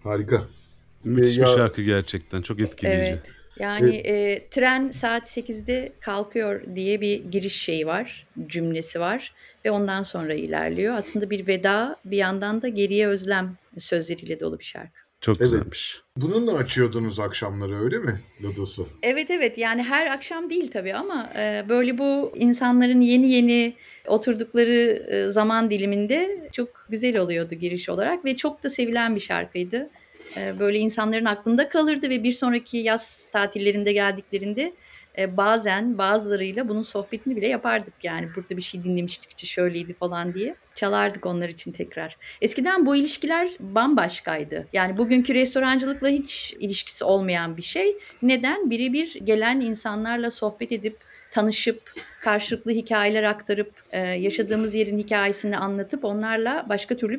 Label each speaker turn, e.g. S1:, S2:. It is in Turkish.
S1: Harika.
S2: Müthiş bir
S1: Ya
S2: şarkı gerçekten. Çok etkileyici.
S3: Evet.
S1: e,
S3: Yani tren saat 8'de kalkıyor diye bir giriş şeyi var, cümlesi var ve ondan sonra ilerliyor. Aslında bir veda, bir yandan da geriye özlem sözleriyle dolu bir şarkı.
S2: Çok
S1: evet.
S2: güzelmiş.
S1: Bununla açıyordunuz akşamları öyle mi Lodos'u?
S3: Evet, evet, yani her akşam değil tabii ama böyle bu insanların yeni yeni oturdukları zaman diliminde çok güzel oluyordu giriş olarak ve çok da sevilen bir şarkıydı. Böyle insanların aklında kalırdı ve bir sonraki yaz tatillerinde geldiklerinde bazen bazılarıyla bunun sohbetini bile yapardık. Yani burada bir şey dinlemiştik işte şöyleydi falan diye çalardık onlar için tekrar. Eskiden bu ilişkiler bambaşkaydı. Yani bugünkü restorancılıkla hiç ilişkisi olmayan bir şey. Neden? Birebir gelen insanlarla sohbet edip, tanışıp, karşılıklı hikayeler aktarıp, yaşadığımız yerin hikayesini anlatıp onlarla başka türlü